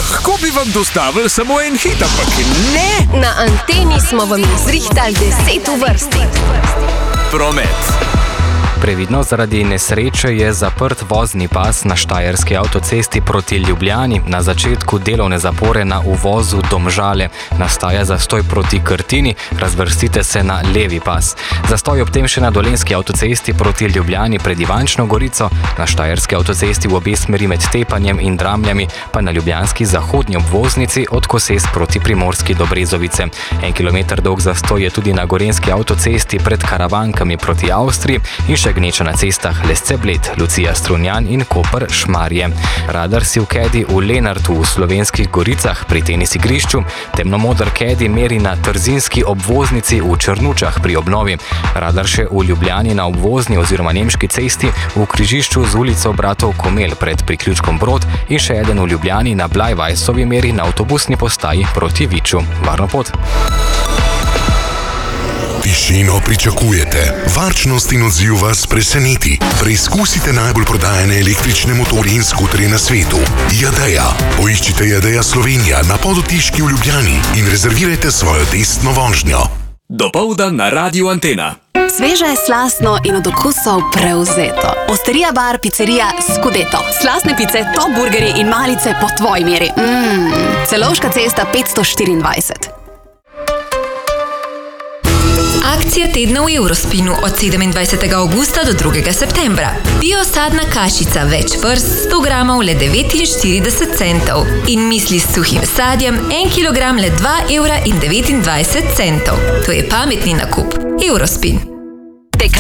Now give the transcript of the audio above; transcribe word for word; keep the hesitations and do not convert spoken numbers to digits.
Lahko bi vam dostavili samo en hit, ampak ne! Na Anteni smo vam izrihtali deset v vrsti. Promet. Previdno, zaradi nesreče je zaprt vozni pas na štajerski avtocesti proti Ljubljani. Na začetku delovne zapore na uvozu Domžale nastaja zastoj proti Krtini, razvrstite se na levi pas. Zastoj ob tem še na dolenjski avtocesti proti Ljubljani pred Ivančno Gorico, na štajerski avtocesti v obe smeri med Tepanjem in Dramljami, pa na ljubljanski zahodnji obvoznici od Koses proti Primorski do Brezovice. En kilometer dolg zastoj je tudi na gorenjski avtocesti pred Karavankami proti Avstriji in še gneča na cestah Lesce-Bled, Lucija Strunjan in Koper-Šmarje. Radar si v kedi v Lenartu v Slovenskih Goricah pri tenis igrišču, temnomoder kedi meri na trzinski obvoznici v Črnučah pri obnovi. Radar še v Ljubljani na obvozni oziroma nemški cesti v križišču z ulico Bratov Komel pred priključkom Brod in še eden v Ljubljani na Blajvajsovi meri na avtobusni postaji proti Viču. Varno pot! Tišino pričakujete, varčnost in odziv vas preseneti. Preizkusite najbolj prodajane električne motorje in skuterje na svetu. Jadeja. Poiščite Jadeja Slovenija na Podotiški v Ljubljani in rezervirajte svojo testno vožnjo. Dopoldan na Radiu Antena. Sveže, slastno in od okusov prevzeto. Osterija bar, pizzerija Scudetto. Slastne pice, top burgerji in malice po tvoji meri. Mmm, Celovška cesta petsto štiriindvajset. Akcija tedna v Eurospinu od sedemindvajsetega avgusta do drugega septembra. Biosadna kašica več vrst sto gramov le devetinštirideset centov in misli s suhim sadjem en kilogram le dva evra in devetindvajset centov. To je pametni nakup. Eurospin.